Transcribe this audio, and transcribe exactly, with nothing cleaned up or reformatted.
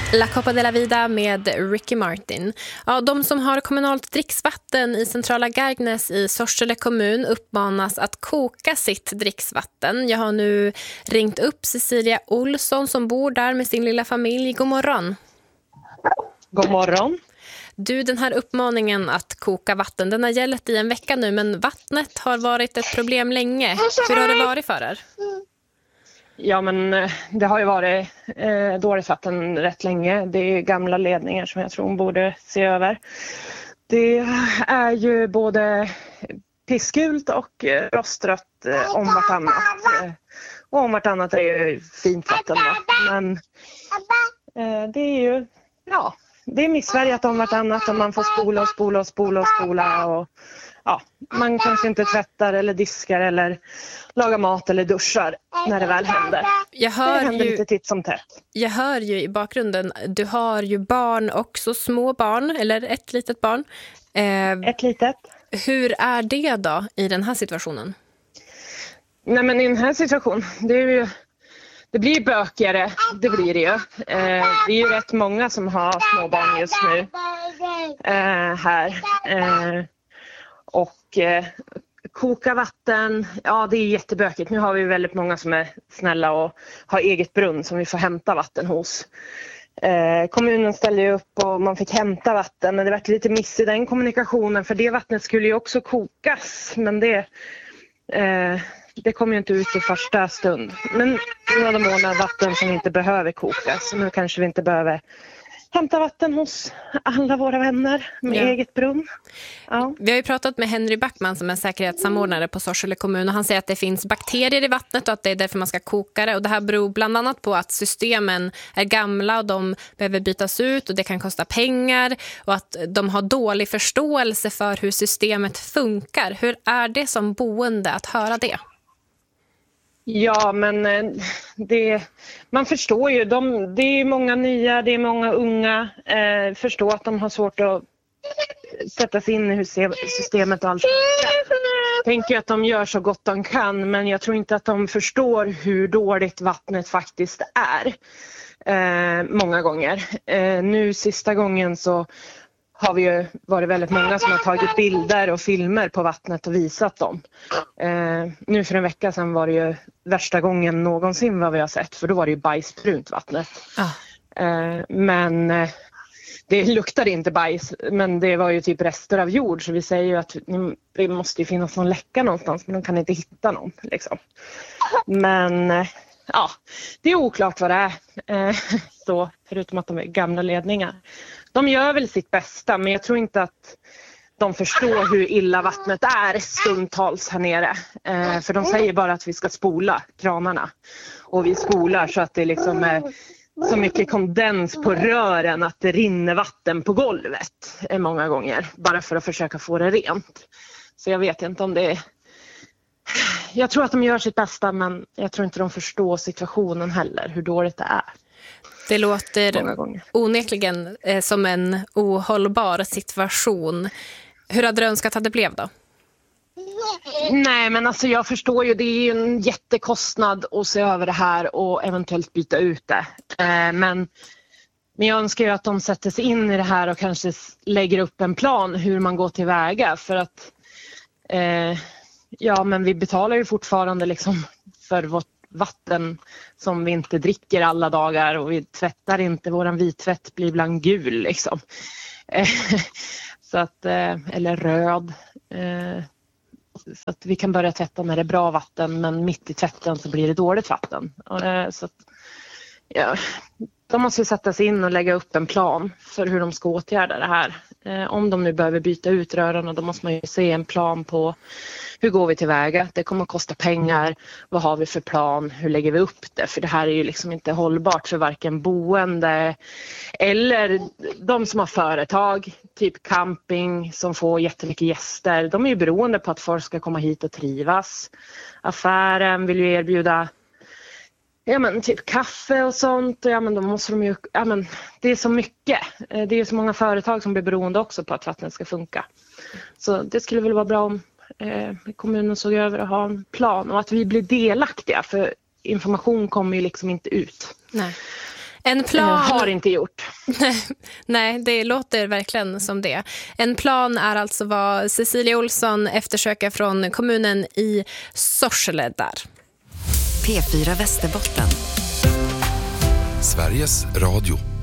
La Copa de la Vida med Ricky Martin. Ja, de som har kommunalt dricksvatten i centrala Gargnäs i Sorsele kommun uppmanas att koka sitt dricksvatten. Jag har nu ringt upp Cecilia Olsson som bor där med sin lilla familj. God morgon. God morgon. Du, den här uppmaningen att koka vatten, den har gällt i en vecka nu, men vattnet har varit ett problem länge. Hur har det varit för er? Ja, men det har ju varit eh, dåligt vatten rätt länge. Det är gamla ledningar som jag tror hon borde se över. Det är ju både pissgult och eh, rostrött eh, om vartannat. Eh, och om vartannat är ju fint vatten då. Men eh, det är ju, ja, det är missfärgat om vartannat och man får spola och spola och spola och spola och ja, man kanske inte tvättar eller diskar eller lagar mat eller duschar när det väl händer. Jag hör det händer ju, lite titt som tätt. Jag hör ju i bakgrunden, du har ju barn också, små barn eller ett litet barn. Eh, ett litet. Hur är det då i den här situationen? Nej, men i den här situationen, det är ju, det blir bökigare, det blir det ju. Eh, det är ju rätt många som har små barn just nu eh, här. Eh, och eh, koka vatten, ja det är jättebökigt. Nu har vi väldigt många som är snälla och har eget brunn som vi får hämta vatten hos. Eh, kommunen ställde ju upp och man fick hämta vatten, men det var lite miss i den kommunikationen för det vattnet skulle ju också kokas, men det, eh, det kom ju inte ut i första stund. Men nu har de ordnat vatten som inte behöver kokas, så nu kanske vi inte behöver hämta vatten hos alla våra vänner med ja. eget brunn. Ja. Vi har ju pratat med Henry Backman som är säkerhetssamordnare på Sorsele kommun och han säger att det finns bakterier i vattnet och att det är därför man ska koka det. Och det här beror bland annat på att systemen är gamla och de behöver bytas ut och det kan kosta pengar och att de har dålig förståelse för hur systemet funkar. Hur är det som boende att höra det? Ja, men det, man förstår ju, de, det är många nya, det är många unga, eh, förstår att de har svårt att sätta sig in i hur systemet och allt. Jag tänker att de gör så gott de kan, men jag tror inte att de förstår hur dåligt vattnet faktiskt är eh, många gånger. Eh, nu sista gången så har vi ju varit väldigt många som har tagit bilder och filmer på vattnet och visat dem. Eh, nu för en vecka sedan var det ju värsta gången någonsin vad vi har sett. För då var det ju bajsbrunt vattnet. Ah. Eh, men eh, det luktade inte bajs. Men det var ju typ rester av jord. Så vi säger ju att det måste ju finnas någon läcka någonstans. Men de kan inte hitta någon. Liksom. Men eh, ja, det är oklart vad det är. Eh, så, förutom att de är gamla ledningar. De gör väl sitt bästa, men jag tror inte att de förstår hur illa vattnet är stundtals här nere. Eh, för de säger bara att vi ska spola kranarna. Och vi spolar så att det liksom är så mycket kondens på rören att det rinner vatten på golvet eh, många gånger. Bara för att försöka få det rent. Så jag vet inte om det är... Jag tror att de gör sitt bästa, men jag tror inte de förstår situationen heller, hur dåligt det är. Det låter onekligen eh, som en ohållbar situation. Hur hade du önskat att det blev då? Nej, men alltså jag förstår ju, det är ju en jättekostnad att se över det här och eventuellt byta ut det. Eh, men, men jag önskar ju att de sätter sig in i det här och kanske lägger upp en plan hur man går tillväga. För att eh, ja, men vi betalar ju fortfarande liksom för vårt vatten som vi inte dricker alla dagar och vi tvättar inte, våran vittvätt blir ibland gul liksom. Så att, eller röd. Så att vi kan börja tvätta när det är bra vatten, men mitt i tvätten så blir det dåligt vatten. Så att, ja, de måste ju sätta sig in och lägga upp en plan för hur de ska åtgärda det här. Om de nu behöver byta ut rörarna, då måste man ju se en plan på hur går vi tillväga? Det kommer att kosta pengar. Vad har vi för plan? Hur lägger vi upp det? För det här är ju liksom inte hållbart för varken boende eller de som har företag, typ camping som får jättemycket gäster. De är ju beroende på att folk ska komma hit och trivas. Affären vill ju erbjuda ja, men typ kaffe och sånt. Ja, men då måste de ju, ja, men det är så mycket. Det är så många företag som blir beroende också på att vattnet ska funka. Så det skulle väl vara bra om eh, kommunen såg över att ha en plan. Och att vi blir delaktiga. För information kommer ju liksom inte ut. Nej. En plan, har inte gjort. Nej, det låter verkligen som det. En plan är alltså vad Cecilia Olsson eftersöker från kommunen i Sorsele där. P fyra Västerbotten. Sveriges Radio.